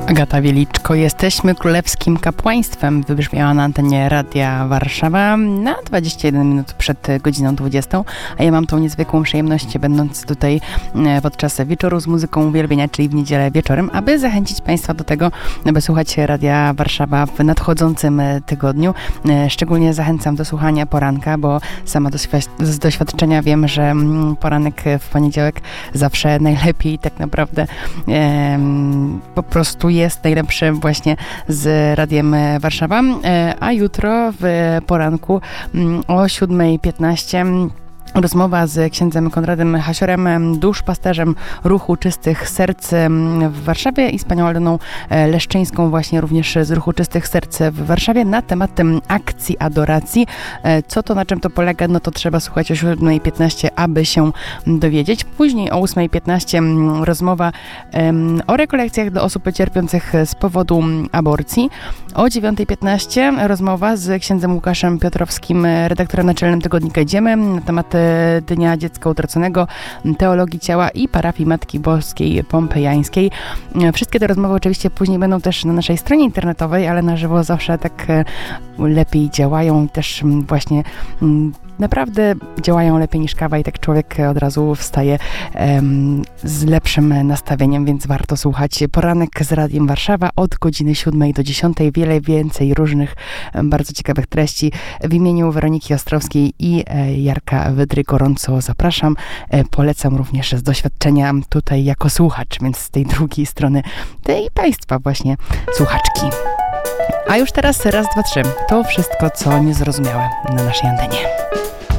Agata Wieliczko. Jesteśmy królewskim kapłaństwem. Wybrzmiała na antenie Radia Warszawa na 21 minut przed godziną 20. A ja mam tą niezwykłą przyjemność, będąc tutaj podczas wieczoru z muzyką uwielbienia, czyli w niedzielę wieczorem, aby zachęcić Państwa do tego, aby słuchać Radia Warszawa w nadchodzącym tygodniu. Szczególnie zachęcam do słuchania poranka, bo sama z doświadczenia wiem, że poranek w poniedziałek zawsze najlepiej tak naprawdę po prostu jest najlepszy właśnie z Radiem Warszawa, a jutro w poranku o 7:15 rozmowa z księdzem Konradem Hasiorem, duszpasterzem Ruchu Czystych Serc w Warszawie i z panią Aleną Leszczyńską, właśnie również z Ruchu Czystych Serc w Warszawie, na temat akcji adoracji. Co to, na czym to polega, no to trzeba słuchać o 7:15, aby się dowiedzieć. Później o 8:15 rozmowa o rekolekcjach dla osób cierpiących z powodu aborcji. O 9:15 rozmowa z księdzem Łukaszem Piotrowskim, redaktorem naczelnym tygodnika Idziemy, na temat Dnia Dziecka Utraconego, teologii ciała i parafii Matki Boskiej Pompejańskiej. Wszystkie te rozmowy oczywiście później będą też na naszej stronie internetowej, ale na żywo zawsze tak lepiej działają. Też właśnie naprawdę działają lepiej niż kawa i tak człowiek od razu wstaje z lepszym nastawieniem, więc warto słuchać. Poranek z Radiem Warszawa od godziny 7 do 10. Wiele więcej różnych bardzo ciekawych treści. W imieniu Weroniki Ostrowskiej i Jarka Wydry gorąco zapraszam. Polecam również z doświadczenia tutaj jako słuchacz, więc z tej drugiej strony tej Państwa właśnie słuchaczki. A już teraz raz, dwa, trzy. To wszystko, co niezrozumiałe na naszej antenie.